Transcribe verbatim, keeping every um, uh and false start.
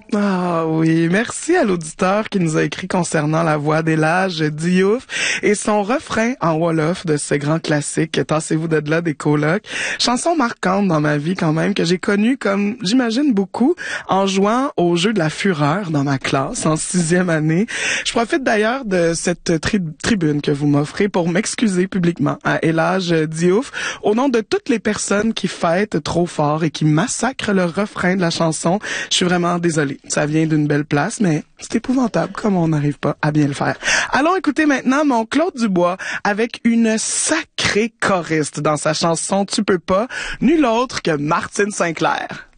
Ah oui, merci à l'auditeur qui nous a écrit concernant la voix d'Elage Diouf et son refrain en Wolof de ce grand classique « Tassez-vous de là des colocs ». Chanson marquante dans ma vie quand même, que j'ai connue comme, j'imagine beaucoup, en jouant au jeu de la fureur dans ma classe en sixième année. Je profite d'ailleurs de cette tri- tribune que vous m'offrez pour m'excuser publiquement à Elage Diouf au nom de toutes les personnes qui fêtent trop fort et qui massacrent le refrain de la chanson. Je suis vraiment désolée. Ça vient d'une belle place, mais c'est épouvantable comme on n'arrive pas à bien le faire. Allons écouter maintenant mon Claude Dubois avec une sacrée choriste dans sa chanson « Tu peux pas », nul autre que Martine Sinclair.